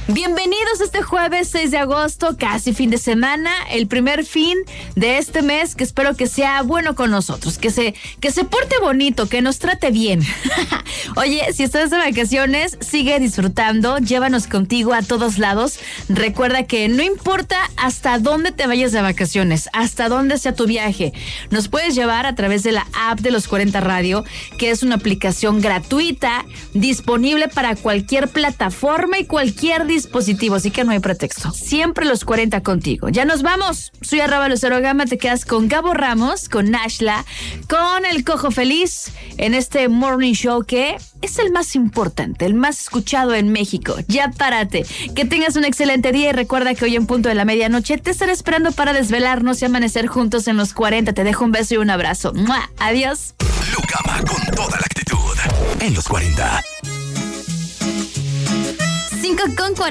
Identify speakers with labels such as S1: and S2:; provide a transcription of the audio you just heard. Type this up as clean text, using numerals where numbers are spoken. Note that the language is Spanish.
S1: Bienvenidos este jueves 6 de agosto, casi fin de semana, el primer fin de este mes que espero que sea bueno con nosotros, que se porte bonito, que nos trate bien. Oye, si estás de vacaciones, sigue disfrutando, llévanos contigo a todos lados. Recuerda que no importa hasta dónde te vayas de vacaciones, hasta dónde sea tu viaje, nos puedes llevar a través de la app de Los 40 Radio, que es una aplicación gratuita, disponible para cualquier plataforma y cualquier dispositivo, así que no hay pretexto. Siempre Los 40 contigo. Ya nos vamos. Soy @LuceroGama, te quedas con Gabo Ramos, con Nashla, con el Cojo Feliz en este morning show que es el más importante, el más escuchado en México. Ya párate. Que tengas un excelente día y recuerda que hoy en punto de la medianoche te estaré esperando para desvelarnos y amanecer juntos en Los 40. Te dejo un beso y un abrazo. ¡Mua! Adiós.
S2: Lucama con toda la actitud en Los 40.
S1: 5:40